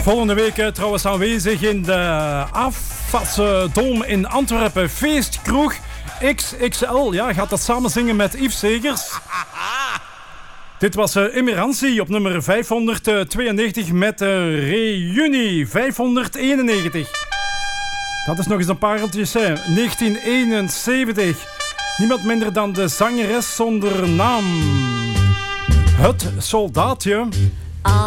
Volgende week trouwens aanwezig in de Afasdom in Antwerpen. Feestkroeg XXL. Ja, gaat dat samen zingen met Yves Segers. Dit was Emerantie op nummer 592 met Reunie 591. Dat is nog eens een pareltje. 1971. Niemand minder dan de zangeres zonder naam. Het Soldaatje.